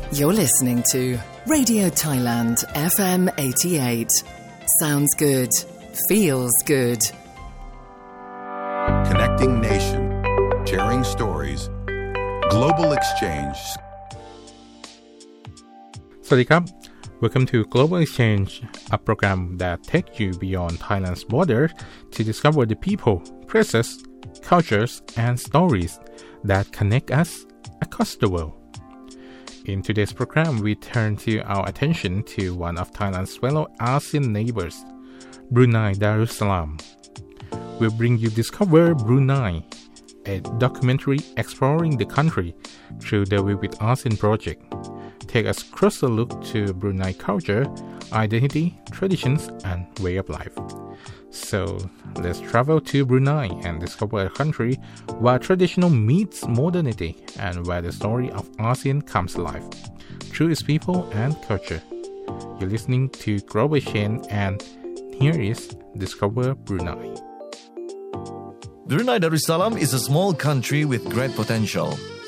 You're listening to Radio Thailand FM 88. Sounds good. Feels good. Connecting nation. Sharing stories. Global exchange. สวัสดีครับ Welcome to Global Exchange, a program that takes you beyond Thailand's borders to discover the people, places, cultures, and stories that connect us across the world. In today's program, we turn our attention to one of Thailand's fellow ASEAN neighbors, Brunei Darussalam. We'll bring you Discover Brunei, a documentary exploring the country through the Vivid ASEAN project. Take a closer look to Brunei culture, identity, traditions, and way of life. So, let's travel to Brunei and discover a country where traditional meets modernity and where the story of ASEAN comes alive through its people and culture. You're listening to Global Exchange, and here is Discover Brunei. Brunei Darussalam is a small country with great potential.